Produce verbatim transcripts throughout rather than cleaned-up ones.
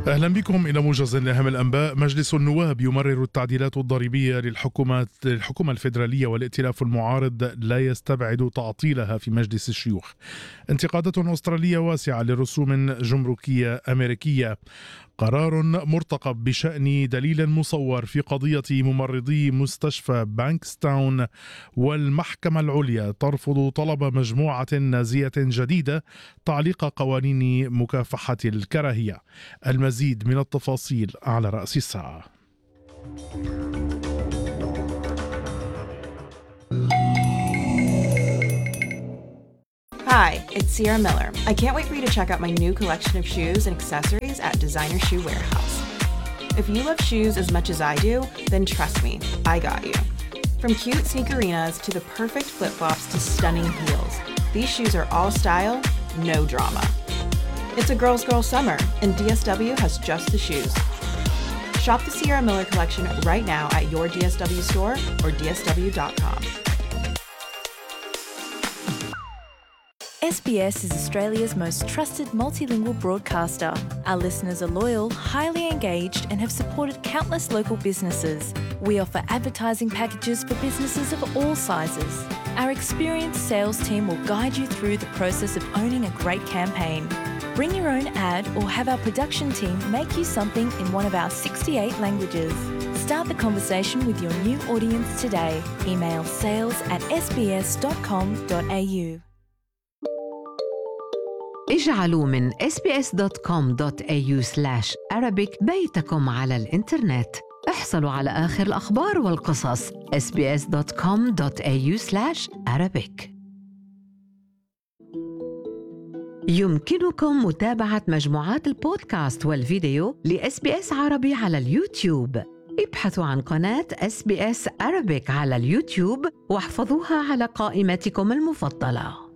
أهلا بكم إلى موجز لأهم الأنباء. مجلس النواب يمرر التعديلات الضريبية للحكومة الحكومة الفيدرالية، والائتلاف المعارض لا يستبعد تعطيلها في مجلس الشيوخ. انتقادات أسترالية واسعة لرسوم جمركية أمريكية. قرار مرتقب بشأن دليل مصور في قضية ممرضي مستشفى بانكستاون، والمحكمة العليا ترفض طلب مجموعة نازية جديدة تعليق قوانين مكافحة الكراهية. المزيد من التفاصيل على رأس الساعة. Hi, it's Sierra Miller. I can't wait for you to check out my new collection of shoes and accessories at Designer Shoe Warehouse. If you love shoes as much as I do, then trust me, I got you. From cute sneakerinas to the perfect flip-flops to stunning heels, these shoes are all style, no drama. It's a girl's girl summer, and D S W has just the shoes. Shop the Sierra Miller collection right now at your D S W store or D S W dot com. S B S is Australia's most trusted multilingual broadcaster. Our listeners are loyal, highly engaged, and have supported countless local businesses. We offer advertising packages for businesses of all sizes. Our experienced sales team will guide you through the process of owning a great campaign. Bring your own ad or have our production team make you something in one of our sixty-eight languages. Start the conversation with your new audience today. Email sales at s b s dot com dot a u. اجعلوا من اس بي اس دوت كوم دوت إيه يو سلاش أرابيك بيتكم على الإنترنت. احصلوا على آخر الأخبار والقصص. اس بي اس دوت كوم دوت إيه يو سلاش أرابيك. يمكنكم متابعة مجموعات البودكاست والفيديو لإس بي إس عربي على اليوتيوب. ابحثوا عن قناة إس بي إس Arabic على اليوتيوب واحفظوها على قائمتكم المفضلة.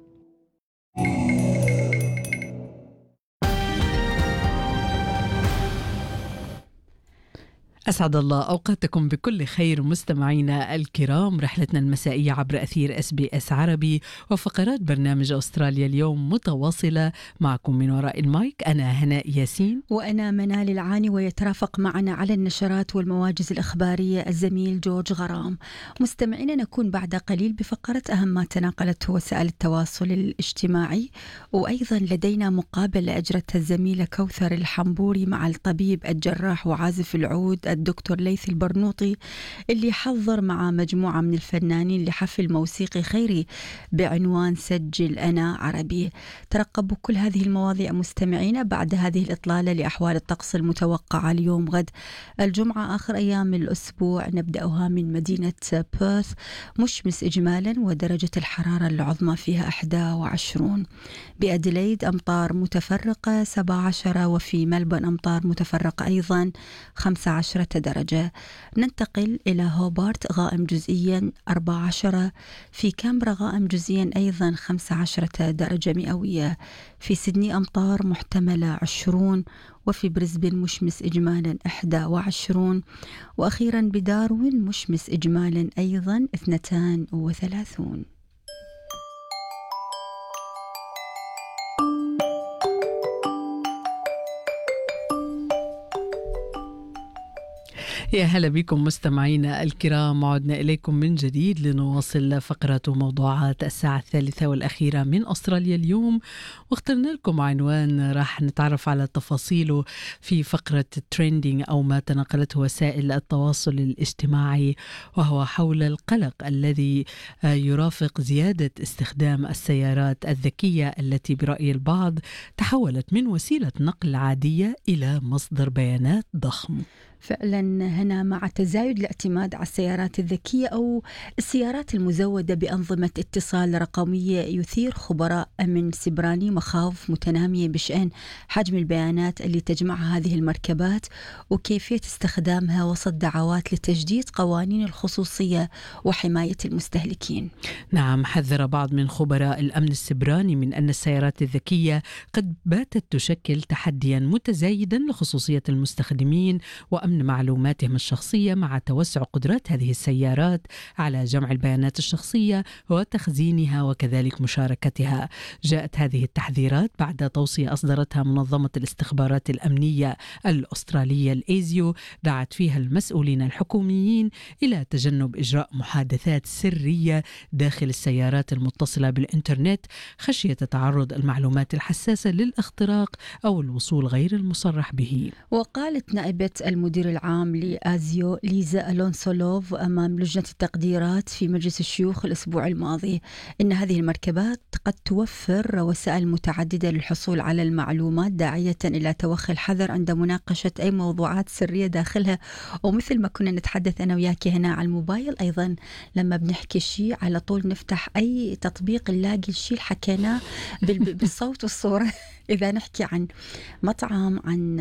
أسعد الله أوقاتكم بكل خير مستمعينا الكرام. رحلتنا المسائية عبر أثير إس بي إس عربي وفقرات برنامج أستراليا اليوم متواصلة معكم من وراء المايك. أنا هناء ياسين وأنا منال العاني، ويترافق معنا على النشرات والمواجز الإخبارية الزميل جورج غرام. مستمعينا، نكون بعد قليل بفقرة أهم ما تناقلته وسائل التواصل الاجتماعي، وأيضا لدينا مقابلة أجرتها الزميلة كوثر الحنبوري مع الطبيب الجراح وعازف العود الدكتور ليث البرنوطي، اللي حضر مع مجموعة من الفنانين لحفل موسيقي خيري بعنوان سجل أنا عربي. ترقبوا كل هذه المواضيع مستمعين بعد هذه الإطلالة لأحوال الطقس المتوقعة اليوم غد الجمعة آخر أيام الأسبوع. نبدأها من مدينة بيرث، مشمس إجمالا ودرجة الحرارة العظمى فيها إحدى وعشرون. بأديليد أمطار متفرقة سبعة عشر، وفي ملبون أمطار متفرقة أيضا خمسة عشر درجة. ننتقل إلى هوبارت، غائم جزئيا أربعة عشر. في كامبرا غائم جزئيا أيضا خمسة عشر درجة مئوية. في سيدني أمطار محتملة عشرون، وفي بريسبن مشمس إجمالا إحدى وعشرون. وأخيرا بداروين مشمس إجمالا أيضا اثنتان وثلاثون. يا هلا بكم مستمعينا الكرام. عدنا إليكم من جديد لنواصل فقرة وموضوعات الساعة الثالثة والأخيرة من أستراليا اليوم، واخترنا لكم عنوان راح نتعرف على تفاصيله في فقرة تريندينج أو ما تناقلته وسائل التواصل الاجتماعي، وهو حول القلق الذي يرافق زيادة استخدام السيارات الذكية التي برأي البعض تحولت من وسيلة نقل عادية إلى مصدر بيانات ضخم. فعلا هنا مع تزايد الاعتماد على السيارات الذكية أو السيارات المزودة بأنظمة اتصال رقمية، يثير خبراء أمن سيبراني مخاوف متنامية بشأن حجم البيانات اللي تجمعها هذه المركبات وكيفية استخدامها وسط دعوات لتجديد قوانين الخصوصية وحماية المستهلكين. نعم، حذر بعض من خبراء الأمن السيبراني من أن السيارات الذكية قد باتت تشكل تحديا متزايدا لخصوصية المستخدمين وأمن وأمن معلوماتهم الشخصية مع توسع قدرات هذه السيارات على جمع البيانات الشخصية وتخزينها وكذلك مشاركتها. جاءت هذه التحذيرات بعد توصية أصدرتها منظمة الاستخبارات الأمنية الأسترالية الإيزيو، دعت فيها المسؤولين الحكوميين إلى تجنب إجراء محادثات سرية داخل السيارات المتصلة بالإنترنت خشية تعرض المعلومات الحساسة للاختراق أو الوصول غير المصرح به. وقالت نائبة المدير العام لآزيو ليزا ألونسولوف أمام لجنة التقديرات في مجلس الشيوخ الأسبوع الماضي إن هذه المركبات قد توفر وسائل متعددة للحصول على المعلومات، داعية إلى توخي الحذر عند مناقشة أي موضوعات سرية داخلها. ومثل ما كنا نتحدث أنا وياك هنا على الموبايل، أيضا لما بنحكي شيء على طول نفتح أي تطبيق نلاقي الشيء اللي حكيناه بالصوت والصورة. إذا نحكي عن مطعم، عن